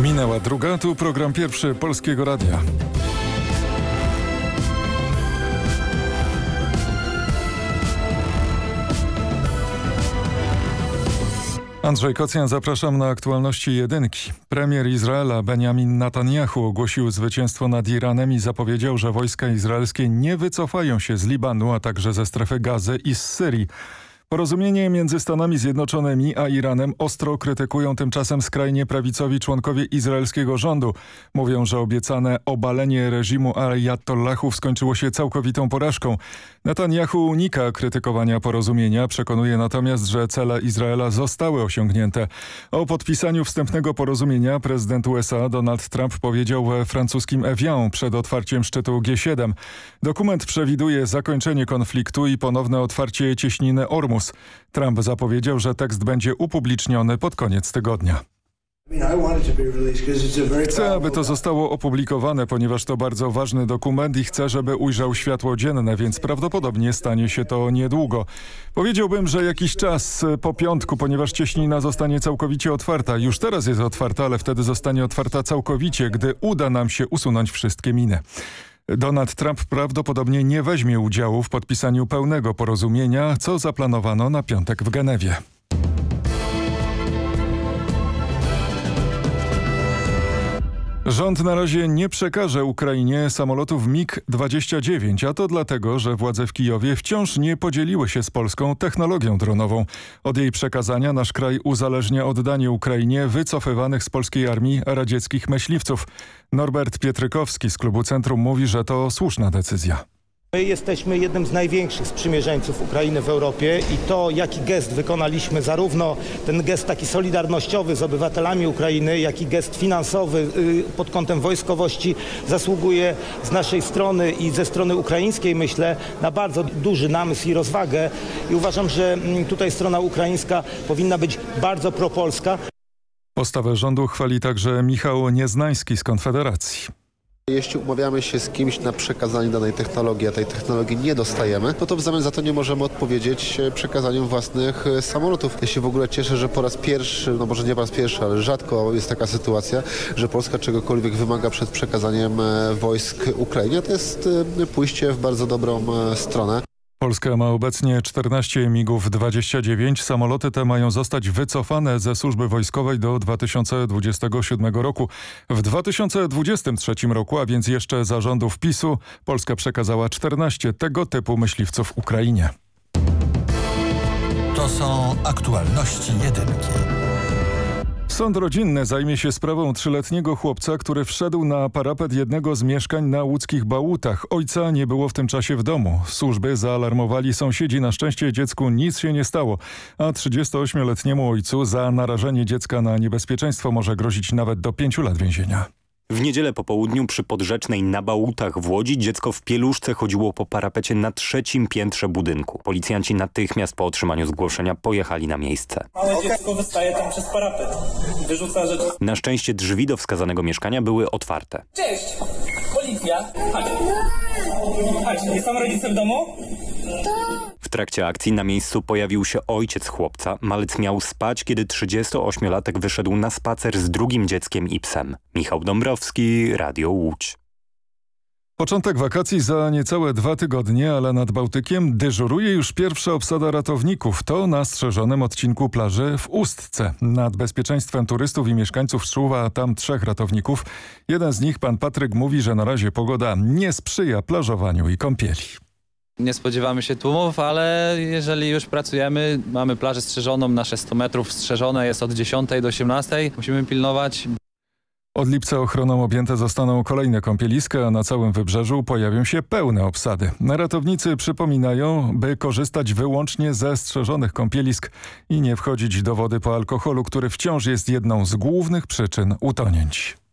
Minęła druga, tu program pierwszy Polskiego Radia. Andrzej Kocjan, zapraszam na aktualności jedynki. Premier Izraela Benjamin Netanyahu ogłosił zwycięstwo nad Iranem i zapowiedział, że wojska izraelskie nie wycofają się z Libanu, a także ze strefy Gazy i z Syrii. Porozumienie między Stanami Zjednoczonymi a Iranem ostro krytykują tymczasem skrajnie prawicowi członkowie izraelskiego rządu. Mówią, że obiecane obalenie reżimu ajatollahów skończyło się całkowitą porażką. Netanyahu unika krytykowania porozumienia, przekonuje natomiast, że cele Izraela zostały osiągnięte. O podpisaniu wstępnego porozumienia prezydent USA Donald Trump powiedział we francuskim Evian przed otwarciem szczytu G7. Dokument przewiduje zakończenie konfliktu i ponowne otwarcie cieśniny Ormus. Trump zapowiedział, że tekst będzie upubliczniony pod koniec tygodnia. Chcę, aby to zostało opublikowane, ponieważ to bardzo ważny dokument i chcę, żeby ujrzał światło dzienne, więc prawdopodobnie stanie się to niedługo. Powiedziałbym, że jakiś czas po piątku, ponieważ cieśnina zostanie całkowicie otwarta. Już teraz jest otwarta, ale wtedy zostanie otwarta całkowicie, gdy uda nam się usunąć wszystkie miny. Donald Trump prawdopodobnie nie weźmie udziału w podpisaniu pełnego porozumienia, co zaplanowano na piątek w Genewie. Rząd na razie nie przekaże Ukrainie samolotów MiG-29, a to dlatego, że władze w Kijowie wciąż nie podzieliły się z Polską technologią dronową. Od jej przekazania nasz kraj uzależnia oddanie Ukrainie wycofywanych z polskiej armii radzieckich myśliwców. Norbert Pietrykowski z klubu Centrum mówi, że to słuszna decyzja. My jesteśmy jednym z największych sprzymierzeńców Ukrainy w Europie i to, jaki gest wykonaliśmy, zarówno ten gest taki solidarnościowy z obywatelami Ukrainy, jak i gest finansowy pod kątem wojskowości, zasługuje z naszej strony i ze strony ukraińskiej, myślę, na bardzo duży namysł i rozwagę. I uważam, że tutaj strona ukraińska powinna być bardzo propolska. Postawę rządu chwali także Michał Nieznański z Konfederacji. Jeśli umawiamy się z kimś na przekazanie danej technologii, a tej technologii nie dostajemy, no to w zamian za to nie możemy odpowiedzieć przekazaniem własnych samolotów. Ja się w ogóle cieszę, że po raz pierwszy, no może nie po raz pierwszy, ale rzadko jest taka sytuacja, że Polska czegokolwiek wymaga przed przekazaniem wojsk Ukrainie. To jest pójście w bardzo dobrą stronę. Polska ma obecnie 14 MiG-29. Samoloty te mają zostać wycofane ze służby wojskowej do 2027 roku. W 2023 roku, a więc jeszcze za rządów PiS-u, Polska przekazała 14 tego typu myśliwców Ukrainie. To są aktualności jedynki. Sąd rodzinny zajmie się sprawą 3-letniego chłopca, który wszedł na parapet jednego z mieszkań na łódzkich Bałutach. Ojca nie było w tym czasie w domu. Służby zaalarmowali sąsiedzi. Na szczęście dziecku nic się nie stało, a 38-letniemu ojcu za narażenie dziecka na niebezpieczeństwo może grozić nawet do 5 lat więzienia. W niedzielę po południu przy Podrzecznej na Bałutach w Łodzi dziecko w pieluszce chodziło po parapecie na 3. piętrze budynku. Policjanci natychmiast po otrzymaniu zgłoszenia pojechali na miejsce. Małe dziecko wystaje tam przez parapet. Wyrzuca rzeczy. Na szczęście drzwi do wskazanego mieszkania były otwarte. Cześć! Policja! Chodź! Chodź, jest pan rodzicem w domu? W trakcie akcji na miejscu pojawił się ojciec chłopca. Malec miał spać, kiedy 38-latek wyszedł na spacer z drugim dzieckiem i psem. Michał Dąbrowski, Radio Łódź. Początek wakacji za niecałe 2 tygodnie, ale nad Bałtykiem dyżuruje już pierwsza obsada ratowników. To na strzeżonym odcinku plaży w Ustce. Nad bezpieczeństwem turystów i mieszkańców czuwa tam 3 ratowników. Jeden z nich, pan Patryk, mówi, że na razie pogoda nie sprzyja plażowaniu i kąpieli. Nie spodziewamy się tłumów, ale jeżeli już pracujemy, mamy plażę strzeżoną na 100 metrów, strzeżone jest od 10 do 18. Musimy pilnować. Od lipca ochroną objęte zostaną kolejne kąpieliska, a na całym wybrzeżu pojawią się pełne obsady. Ratownicy przypominają, by korzystać wyłącznie ze strzeżonych kąpielisk i nie wchodzić do wody po alkoholu, który wciąż jest jedną z głównych przyczyn utonięć.